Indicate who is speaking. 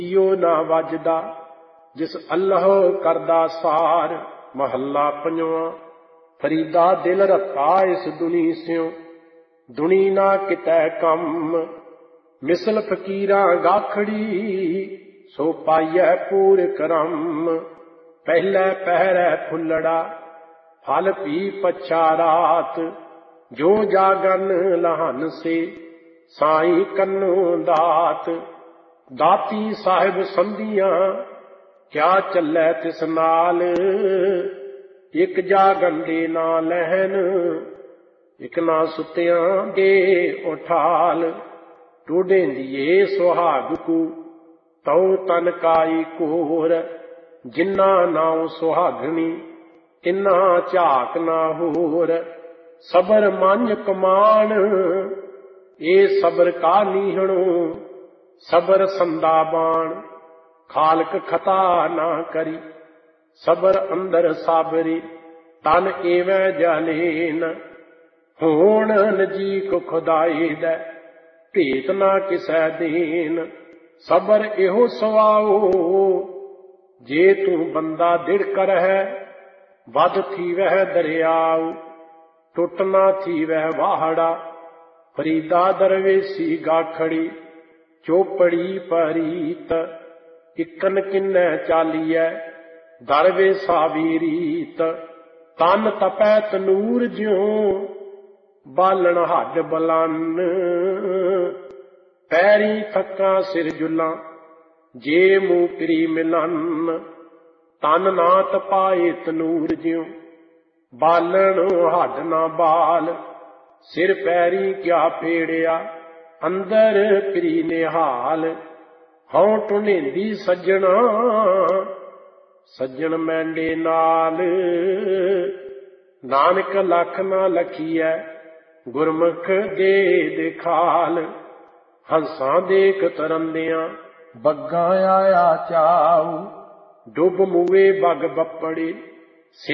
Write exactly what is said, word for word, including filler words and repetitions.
Speaker 1: ਈਓ ਨਾ ਵੱਜਦਾ ਜਿਸ ਅੱਲਾਹ ਕਰਦਾ ਸਾਰ। ਮਹੱਲਾ ਪੰਜਵਾਂ। ਫਰੀਦਾ ਦਿਲ ਰਤਾ ਇਸ ਦੁਨੀ ਸਿਉ, ਦੁਨੀ ਨਾ ਕਿਤੈ ਕੰਮ। ਮਿਸਲ ਫਕੀਰਾਂ ਗਾਖੜੀ, ਸੋ ਪਾਈਐ ਪੂਰ ਕਰਮ। ਪਹਿਲੇ ਪਹਿਰੈ ਫੁੱਲੜਾ, ਫਲ ਪੀ ਪਛਾ ਰਾਤ। ਜੋ ਜਾਗਨ ਲਹਨ ਸੇ, ਸਾਈਂ ਕੰਨੋਂ ਦਾਤ। ਦਾਤੀ ਸਾਹਿਬ ਸੰਧੀਆਂ, ਕਿਆ ਚੱਲੈ ਤਿਸ ਨਾਲ। ਇੱਕ ਜਾਗਨ ਦੇ ਨਾ ਲਹਿਨ, ਇੱਕ ਨਾ ਸੁਤਿਆਂ ਦੇ ਉਠਾਲ। ਟੋਡੇਂਦੀਏ ਸੁਹਾਗ ਕੂ, ਤਉ ਤਨ ਕਾਈ ਕੋਰ। ਜਿੰਨਾ ਨਾਉ ਸੁਹਾਗਣੀ, ਤਿੰਨਾ ਝਾਕ ਨਾ ਹੋਰ। ਸਬਰ ਮੰਝ ਕਮਾਣ, ਇਹ ਸਬਰ ਕਾ ਨੀਹਣੋ। ਸਬਰ ਸੰਦਾ ਬਾਣ, ਖਾਲਕ ਖਤਾ ਨਾ ਕਰੀ। ਸਬਰ ਅੰਦਰ ਸਾਬਰੀ, ਤਨ ਏਵੈ ਜਾਲੇਨ। ਹੋਣ ਨਜੀਕ ਖੁਦਾਈ ਦੈ, ਭੇਤ ਨਾ ਕਿਸੈ ਦੇਨ। ਸਬਰ ਇਹੋ ਸਵਾਓ, ਜੇ ਤੂੰ ਬੰਦਾ ਦਿੜ ਕਰਹਿ। ਵਧ ਥੀਵਹਿ ਦਰਿਆਉ, ਟੁੱਟ ਨਾ ਥੀਵਹਿ ਵਾਹੜਾ। ਫਰੀਦਾ ਦਰਵੇਸੀ ਗਾਖੜੀ, ਚੋਪੜੀ ਪਰੀਤ। ਇਕਨ ਕਿੰਨੈ ਚਾਲੀਐ, ਦਰਵੇਸਾ ਵੀ ਰੀਤ। ਤਨ ਤਪੈ ਤਨੂਰ ਜਿਉ, ਬਾਲਣ ਹੱਡ ਬਲਨ। ਪੈਰੀ ਥੱਕਾਂ ਸਿਰ ਜੁਲਾਂ, ਜੇ ਮੂੰਹ ਪਿਰੀ ਮਿਲਨ। ਤਨ ਨਾ ਤਪਾਏ ਤਨੂਰ ਜਿਉ, ਬਾਲਣ ਹੱਡ ਨਾ ਬਾਲ। ਸਿਰ ਪੈਰੀ ਕਿਆ ਫੇੜਿਆ, ਅੰਦਰ ਪਿਰੀ ਨਿਹਾਲ। ਹਉ ਟੁੰਡੇਂਦੀ ਸੱਜਣਾ, ਸੱਜਣ ਮੈਂਡੇ ਨਾਲ। ਨਾਨਕ ਲੱਖ ਨਾ ਲਖੀਐ, ਗੁਰਮੁਖ ਦੇ ਦਿਖਾਲ। ਹੰਸਾਂ ਦੇਖ ਤਰੰਦਿਆਂ, ਬੱਗਾਂ ਆਇਆ ਚਾਉ। ਡੁੱਬ ਮੂਏ ਬੱਗ ਬੱਪੜੇ,